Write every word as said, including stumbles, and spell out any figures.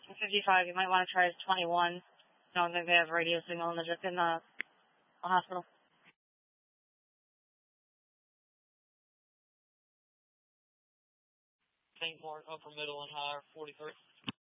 fifty-five, you might want to try his twenty-one. I don't think they have radio signal in the, in the, the hospital. Saint Mark, upper, middle, and higher, forty-three.